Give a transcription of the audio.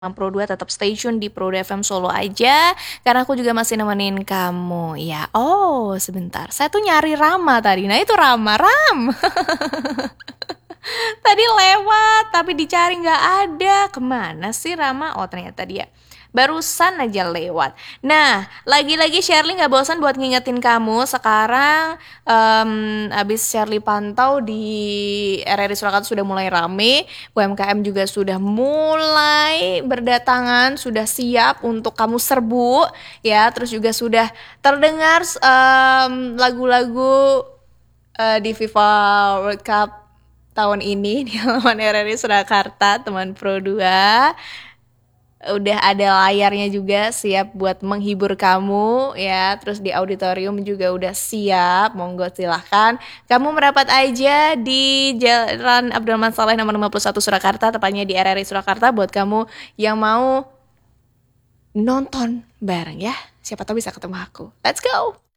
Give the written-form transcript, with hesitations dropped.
Pro 2 tetap stay tune di Pro 2 FM Solo aja, karena aku juga masih nemenin kamu ya. Oh sebentar, saya tuh nyari Rama tadi. Nah itu Ram. Tadi lewat tapi dicari nggak ada. Kemana sih Rama? Oh ternyata dia barusan aja lewat. Nah, lagi-lagi Shirley nggak bosan buat ngingetin kamu. Sekarang abis Shirley pantau di RRI Surakarta sudah mulai rame, UMKM juga sudah mulai berdatangan, sudah siap untuk kamu serbu ya. Terus juga sudah terdengar lagu-lagu di FIFA World Cup tahun ini di halaman RRI Surakarta, teman Pro 2. Udah ada layarnya juga siap buat menghibur kamu ya. Terus di auditorium juga udah siap. Monggo silahkan kamu merapat aja di Jalan Abdurrahman Saleh nomor 51 Surakarta, tepatnya di RRI Surakarta, buat kamu yang mau nonton bareng ya. Siapa tahu bisa ketemu aku. Let's go.